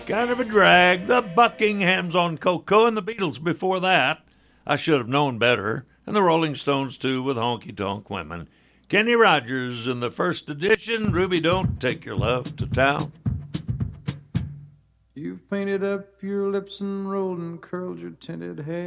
Kind of a drag. The Buckinghams on Cocoa, and the Beatles before that. I should have known better. And the Rolling Stones, too, with Honky Tonk Women. Kenny Rogers in the first edition. Ruby, don't take your love to town. You've painted up your lips and rolled and curled your tinted hair.